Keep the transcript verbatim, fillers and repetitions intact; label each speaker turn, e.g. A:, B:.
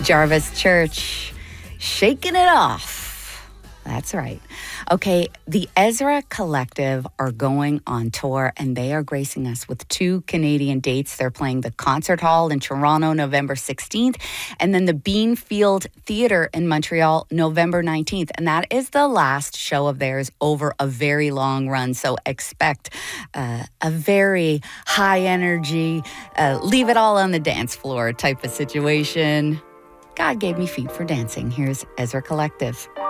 A: Jarvis Church, shaking it off. That's right. Okay, the Ezra Collective are going on tour, and they are gracing us with two Canadian dates. They're playing the Concert Hall in Toronto, November sixteenth, and then the Beanfield Theatre in Montreal, November nineteenth. And that is the last show of theirs over a very long run. So expect uh, a very high energy, uh, leave it all on the dance floor type of situation. God gave me feet for dancing. Here's Ezra Collective.